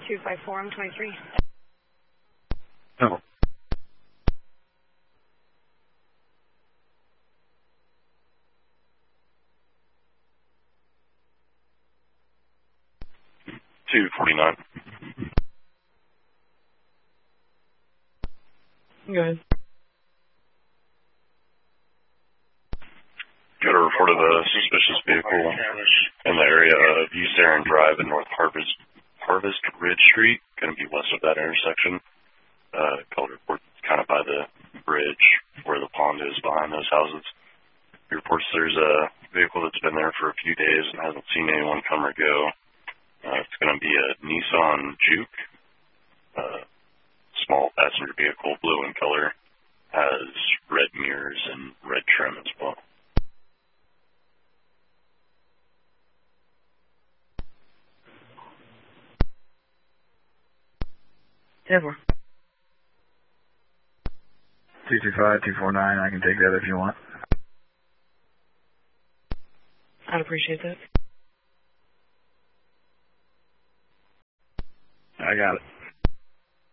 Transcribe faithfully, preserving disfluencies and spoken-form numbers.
two five four, I'm twenty-three. Oh. two forty-nine. Go ahead. Got a report of a suspicious vehicle in the area of East Aaron Drive and North Harvest, Harvest Ridge Street, going to be west of that intersection. Uh, call report kind of by the bridge where the pond is behind those houses. He reports there's a vehicle that's been there for a few days and hasn't seen anyone come or go. Uh, it's going to be a Nissan Juke, uh, small passenger vehicle, blue in color, has red mirrors and red trim as well. ten four. two two five, two four nine, I can take that if you want. I'd appreciate that. I got it.